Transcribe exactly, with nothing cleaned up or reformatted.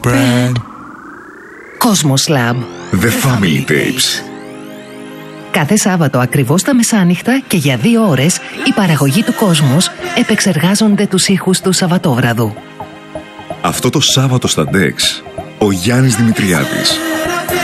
bread. Cosmos Lab. The Family Tapes. Κάθε Σάββατο ακριβώς τα μεσάνυχτα και για δύο ώρες η παραγωγή του Cosmos επεξεργάζονται τους ήχους του Σαββατόβραδου. Αυτό το Σάββατο στα Ντεξ, ο Γιάννης Δημητριάδης.